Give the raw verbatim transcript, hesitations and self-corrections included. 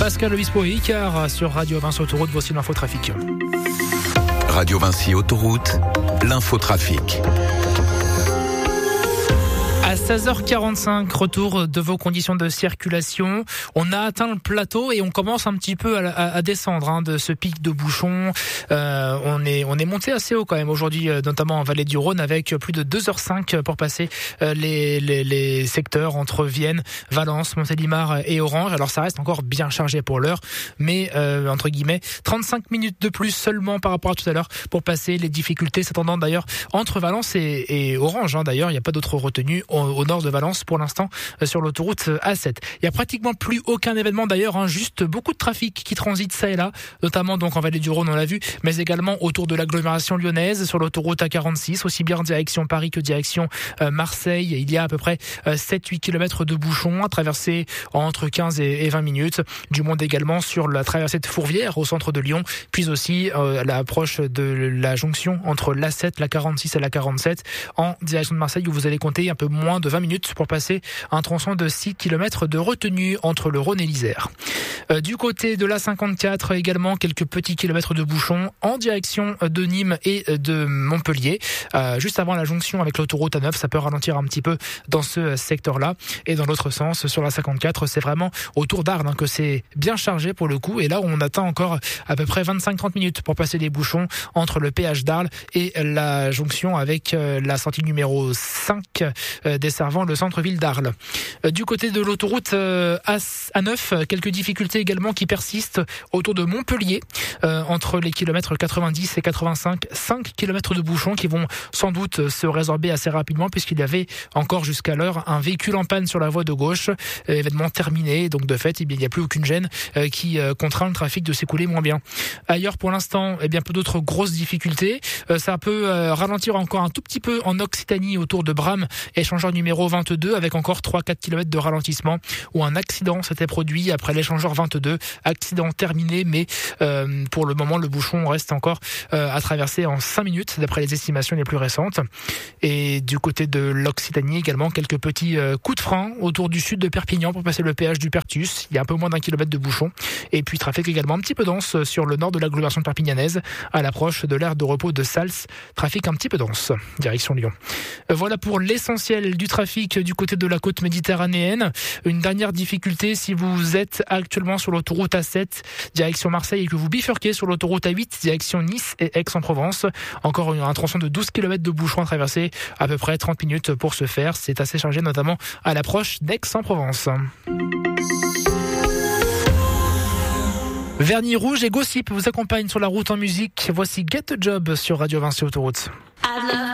Pascal Obispo et Icar sur Radio Vinci Autoroute. Voici l'infotrafic. Radio Vinci Autoroute, l'infotrafic. À seize heures quarante-cinq, retour de vos conditions de circulation. On a atteint le plateau et on commence un petit peu à, à, à descendre hein, de ce pic de bouchons. Euh, on est on est monté assez haut quand même aujourd'hui, notamment en Vallée du Rhône, avec plus de deux heures cinq pour passer euh, les, les, les secteurs entre Vienne, Valence, Montélimar et Orange. Alors ça reste encore bien chargé pour l'heure, mais euh, entre guillemets, trente-cinq minutes de plus seulement par rapport à tout à l'heure pour passer les difficultés s'attendant d'ailleurs entre Valence et, et Orange. Hein, d'ailleurs, il n'y a pas d'autre retenue au nord de Valence pour l'instant sur l'autoroute A sept. Il y a pratiquement plus aucun événement d'ailleurs, hein, juste beaucoup de trafic qui transite ça et là, notamment donc en Vallée du Rhône, on l'a vu, mais également autour de l'agglomération lyonnaise sur l'autoroute A quarante-six, aussi bien en direction Paris que direction euh, Marseille. Il y a à peu près euh, sept huit kilomètres de bouchons à traverser entre quinze et vingt minutes. Du monde également sur la traversée de Fourvière au centre de Lyon, puis aussi euh, à l'approche de la jonction entre l'A sept, la quarante-six et la quarante-sept en direction de Marseille, où vous allez compter un peu moins de vingt minutes pour passer un tronçon de six kilomètres de retenue entre le Rhône et l'Isère. Euh, du côté de l'A cinquante-quatre, également quelques petits kilomètres de bouchons en direction de Nîmes et de Montpellier. Euh, juste avant la jonction avec l'autoroute A neuf, ça peut ralentir un petit peu dans ce secteur-là. Et dans l'autre sens, sur l'A cinquante-quatre, c'est vraiment autour d'Arles hein, que c'est bien chargé pour le coup. Et là, on attend encore à peu près vingt-cinq à trente minutes pour passer les bouchons entre le péage d'Arles et la jonction avec euh, la sortie numéro cinq euh, desservant le centre-ville d'Arles. Euh, du côté de l'autoroute euh, A neuf, quelques difficultés également qui persistent autour de Montpellier, euh, entre les kilomètres quatre-vingt-dix et quatre-vingt-cinq, cinq kilomètres de bouchons qui vont sans doute se résorber assez rapidement puisqu'il y avait encore jusqu'à l'heure un véhicule en panne sur la voie de gauche, euh, événement terminé, donc de fait eh bien, il n'y a plus aucune gêne euh, qui euh, contraint le trafic de s'écouler moins bien. Ailleurs pour l'instant, eh bien, peu d'autres grosses difficultés, euh, ça peut euh, ralentir encore un tout petit peu en Occitanie autour de Bram, échangeur numéro vingt-deux avec encore trois à quatre kilomètres de ralentissement où un accident s'était produit après l'échangeur vingt-deux, accident terminé mais euh, pour le moment le bouchon reste encore euh, à traverser en cinq minutes d'après les estimations les plus récentes. Et du côté de l'Occitanie également quelques petits euh, coups de frein autour du sud de Perpignan pour passer le péage du Pertus, il y a un peu moins d'un kilomètre de bouchon et puis trafic également un petit peu dense sur le nord de l'agglomération perpignanaise à l'approche de l'aire de repos de Sals, trafic un petit peu dense direction Lyon. Euh, voilà pour l'essentiel du trafic du côté de la côte méditerranéenne. Une dernière difficulté si vous êtes actuellement sur l'autoroute A sept direction Marseille et que vous bifurquez sur l'autoroute A huit direction Nice et Aix-en-Provence. Encore un tronçon de douze kilomètres de bouchons à traverser, à peu près trente minutes pour se faire. C'est assez chargé notamment à l'approche d'Aix-en-Provence. Vernis Rouge et Gossip vous accompagnent sur la route en musique. Voici Get a Job sur Radio Vinci Autoroute.